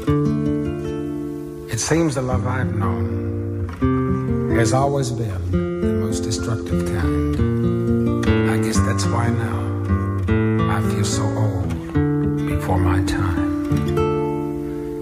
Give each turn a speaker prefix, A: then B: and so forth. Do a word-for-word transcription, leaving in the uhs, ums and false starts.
A: It seems the love I've known has always been the most destructive kind. I guess that's why now I feel so old before my time.